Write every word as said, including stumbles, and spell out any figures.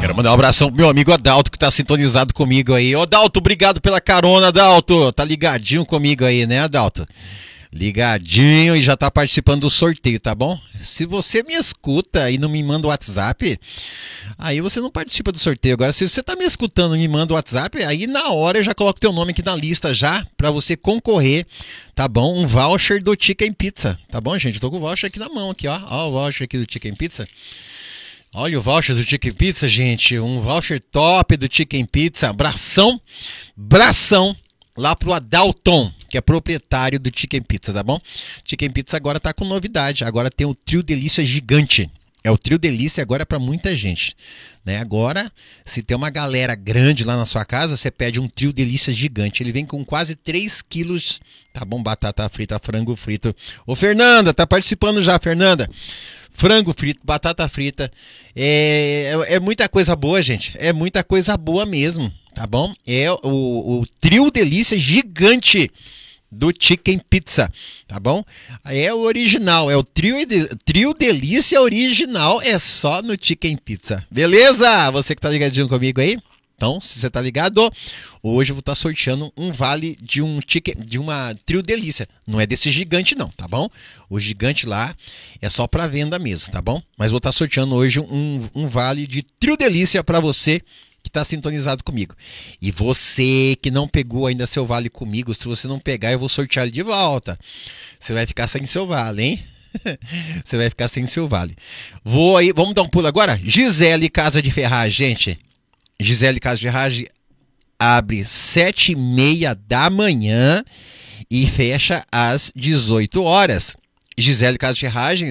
Quero mandar um abração pro meu amigo Adalto, que tá sintonizado comigo aí. Ô, Adalto, obrigado pela carona, Adalto. Tá ligadinho comigo aí, né, Adalto? Ligadinho e já tá participando do sorteio, tá bom? Se você me escuta e não me manda o WhatsApp, aí você não participa do sorteio. Agora, se você tá me escutando e me manda o WhatsApp, aí na hora eu já coloco teu nome aqui na lista já, pra você concorrer, tá bom? Um voucher do Chicken Pizza, tá bom, gente? Eu tô com o voucher aqui na mão, aqui, ó. Ó o voucher aqui do Chicken Pizza. Olha o voucher do Chicken Pizza, gente. Um voucher top do Chicken Pizza. Abração, bração. Lá pro Adalton, que é proprietário do Chicken Pizza, tá bom? Chicken Pizza agora tá com novidade. Agora tem o Trio Delícia Gigante. É o Trio Delícia agora para muita gente, né? Agora, se tem uma galera grande lá na sua casa, você pede um Trio Delícia Gigante. Ele vem com quase três quilos, tá bom? Batata frita, frango frito. Ô, Fernanda, tá participando já, Fernanda? Frango frito, batata frita. É, é, é muita coisa boa, gente. É muita coisa boa mesmo. Tá bom? É o, o Trio Delícia Gigante do Chicken Pizza, tá bom? É o original, é o Trio, trio Delícia original, é só no Chicken Pizza. Beleza? Você que tá ligadinho comigo aí? Então, se você tá ligado, hoje eu vou estar sorteando um vale de um chicken, de uma Trio Delícia. Não é desse gigante não, tá bom? O gigante lá é só para venda mesmo, tá bom? Mas vou estar sorteando hoje um, um vale de Trio Delícia para você que está sintonizado comigo. E você que não pegou ainda seu vale comigo, se você não pegar, eu vou sortear ele de volta. Você vai ficar sem seu vale, hein? Você vai ficar sem seu vale. Vou aí, vamos dar um pulo agora? Gisele Casa de Ferragem, gente. Gisele Casa de Ferragem abre sete e meia da manhã e fecha às dezoito horas. Gisele Casa de Ferragem